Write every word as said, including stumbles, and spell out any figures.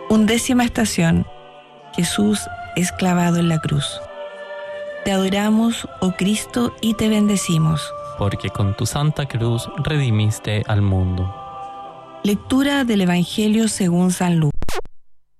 Undécima estación. Jesús es clavado en la cruz. Te adoramos, oh Cristo, y te bendecimos. Porque con tu santa cruz redimiste al mundo. Lectura del Evangelio según San Lucas.